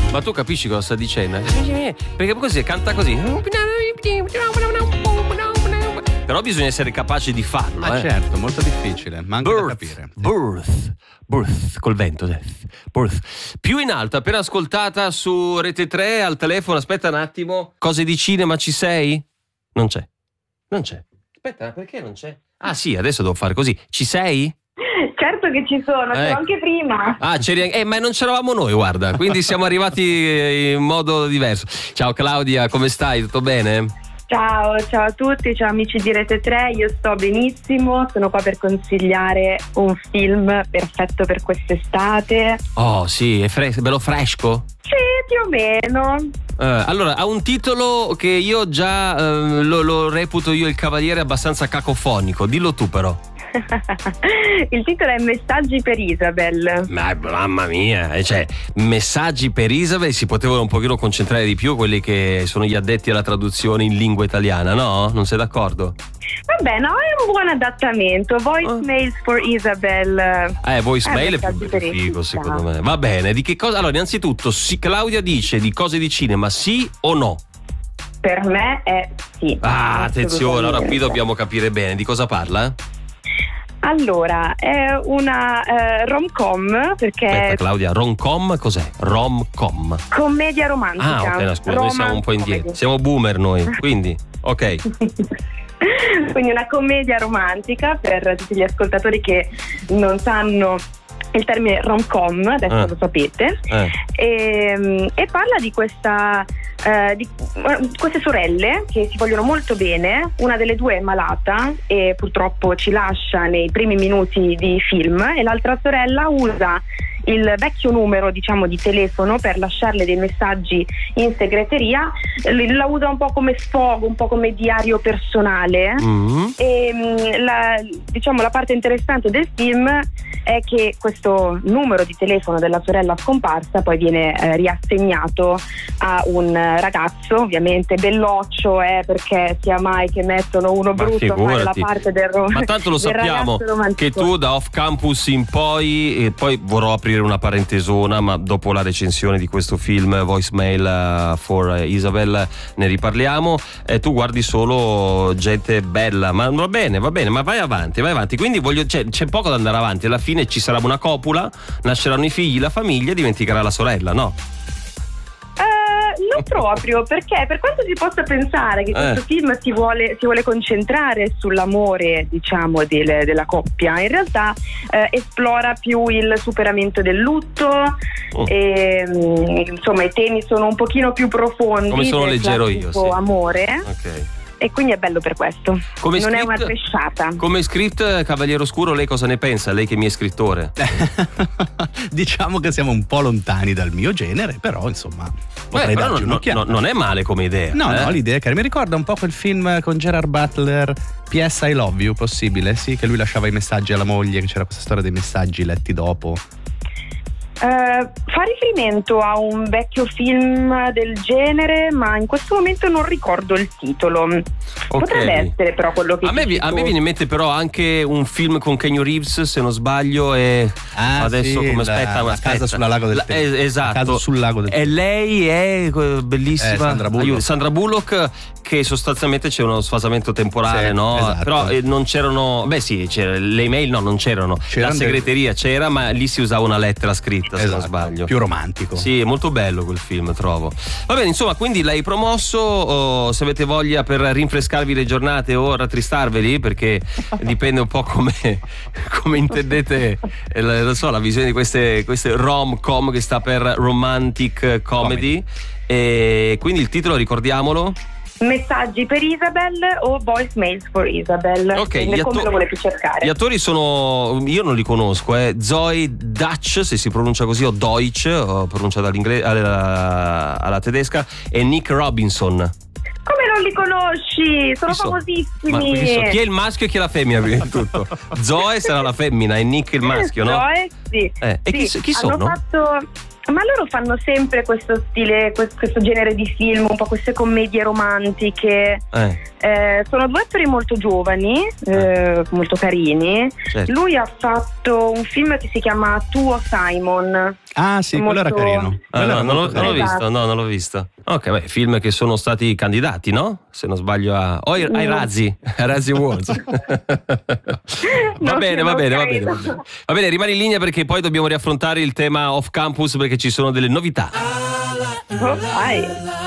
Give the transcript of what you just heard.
Ma tu capisci cosa sta dicendo? Perché così canta così. Però bisogna essere capaci di farlo. Certo, molto difficile, ma anche da capire. Birth, col vento. Birth. Più in alto, appena ascoltata su Rete 3 al telefono. Aspetta un attimo. Cose di cinema, ci sei? Non c'è. Aspetta, perché non c'è? Ah sì, adesso devo fare così. Ci sei? Certo che ci sono, c'ero anche prima. Ma non c'eravamo noi, guarda. Quindi siamo arrivati in modo diverso. Ciao Claudia, come stai? Tutto bene? Ciao a tutti, ciao amici di Rete 3, io sto benissimo, sono qua per consigliare un film perfetto per quest'estate. Oh sì, è bello fresco? Sì, più o meno. Allora, ha un titolo che io già lo reputo io il cavaliere abbastanza cacofonico, dillo tu però. Il titolo è Messaggi per Isabel. Mamma mia, cioè, Messaggi per Isabel, si potevano un pochino concentrare di più quelli che sono gli addetti alla traduzione in lingua italiana, no? Non sei d'accordo? Vabbè, no, è un buon adattamento. Voicemails for Isabel. Voicemail è più figo, secondo me. Va bene, di che cosa? Allora, innanzitutto, Claudia dice di cose di cinema, sì o no? Per me è sì. Attenzione, allora qui dobbiamo capire bene di cosa parla. Allora, è una rom-com perché... Aspetta Claudia, rom-com cos'è? Rom-com. Commedia romantica. Ok, scusa, noi siamo un po' indietro. Siamo boomer noi, quindi, ok. Quindi una commedia romantica per tutti gli ascoltatori che non sanno il termine rom-com, adesso lo sapete, e parla di di queste sorelle che si vogliono molto bene. Una delle due è malata e purtroppo ci lascia nei primi minuti di film, e l'altra sorella usa il vecchio numero, diciamo, di telefono per lasciarle dei messaggi in segreteria. La usa un po' come sfogo, un po' come diario personale. E la parte interessante del film è che questo numero di telefono della sorella scomparsa poi viene riassegnato a un ragazzo, ovviamente belloccio, perché sia mai che mettono uno brutto a fare la parte del ma tanto lo sappiamo che tu da Off Campus in poi, e poi vorrò aprire una parentesona, ma dopo la recensione di questo film Voicemail for Isabel ne riparliamo, tu guardi solo gente bella, ma va bene, ma vai avanti, quindi c'è poco da andare avanti, alla fine ci sarà una copula, nasceranno i figli, la famiglia, dimenticherà la sorella, no? Non proprio, perché per quanto si possa pensare che questo film si vuole concentrare sull'amore, diciamo, della coppia, in realtà esplora più il superamento del lutto, e, insomma, i temi sono un pochino più profondi. Come sono leggero io, sì. Amore. Ok. E quindi è bello per questo. Non è una tresciata. Come script, Cavaliere Oscuro, lei cosa ne pensa? Lei che mi è scrittore. Diciamo che siamo un po' lontani dal mio genere, però insomma potrei darci un'occhiata. Non è male come idea. No, l'idea è che mi ricorda un po' quel film con Gerard Butler, PS I Love You, possibile? Sì, che lui lasciava i messaggi alla moglie, che c'era questa storia dei messaggi letti dopo. Fa riferimento a un vecchio film del genere, ma in questo momento non ricordo il titolo. Potrebbe essere però quello che a me viene in mente però anche un film con Keanu Reeves, se non sbaglio, e adesso come aspetta la casa sul lago del tempo. Esatto, la casa sul lago del tempo. E lei è bellissima, Sandra Bullock, che sostanzialmente c'è uno sfasamento temporale, no? Esatto. Però non c'erano, c'era le email, no, non c'erano. La segreteria c'era, ma lì si usava una lettera scritta. Se non sbaglio, più romantico. Sì, è molto bello quel film, trovo. Va bene, insomma, quindi l'hai promosso. Se avete voglia per rinfrescarvi le giornate o rattristarveli, perché dipende un po' come intendete la visione di queste rom-com, che sta per romantic comedy. E quindi il titolo, ricordiamolo: Messaggi per Isabel o Voicemails for Isabel. Ok, come lo volete cercare? Gli attori sono, io non li conosco, Zoe Dutch, se si pronuncia così, o Deutsch, o pronuncia dall'inglese alla tedesca, e Nick Robinson. Come non li conosci? Sono famosissimi. Chi è il maschio e chi è la femmina, prima di tutto? Zoe sarà la femmina e Nick il maschio, no? Zoe, sì. E chi sono? Ma loro fanno sempre questo stile, questo genere di film, un po' queste commedie romantiche. Sono due attori molto giovani, molto carini. Certo. Lui ha fatto un film che si chiama Tuo Simon. Ah sì, quello era carino. Non l'ho visto. Ok, beh, film che sono stati candidati, no? Se non sbaglio ai Razzie Awards. Va bene. Va bene, rimani in linea perché poi dobbiamo riaffrontare il tema off campus perché ci sono delle novità. Vai.